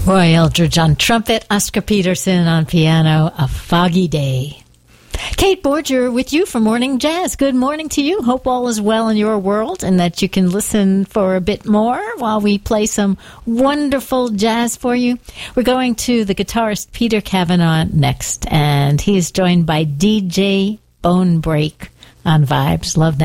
Roy Eldridge on trumpet, Oscar Peterson on piano, A Foggy Day. Kate Borger with you for Morning Jazz. Good morning to you. Hope all is well in your world and that you can listen for a bit more while we play some wonderful jazz for you. We're going to the guitarist Peter Cavanaugh next, and he is joined by DJ Bonebreak on Vibes. Love that.